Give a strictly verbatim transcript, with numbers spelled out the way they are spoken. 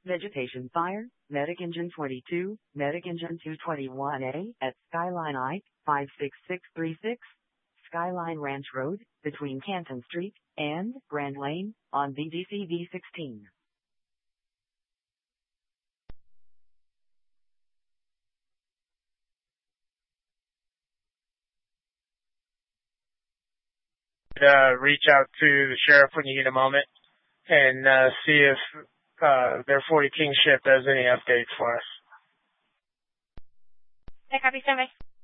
Vegetation fire, medic engine twenty-two, medic engine two twenty-one A at Skyline I, five six six three six, Skyline Ranch Road, between Canton Street and Grand Lane, on V D C V sixteen. Uh, reach out to the sheriff when you get a moment and uh, see if uh, their forty King ship has any updates for us. I copy, standby.